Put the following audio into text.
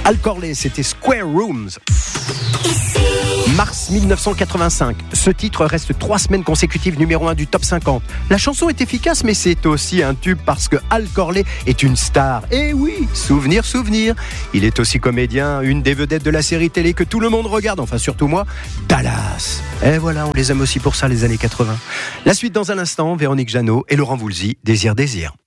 Al Corley, c'était Square Rooms. Mars 1985. Ce titre reste 3 semaines consécutives numéro 1 du top 50. La chanson est efficace, mais c'est aussi un tube parce que Al Corley est une star. Et oui, souvenir. Il est aussi comédien, une des vedettes de la série télé que tout le monde regarde, enfin surtout moi, Dallas. Et voilà, on les aime aussi pour ça, les années 80. La suite dans un instant, Véronique Jeannot et Laurent Voulzy, Désir.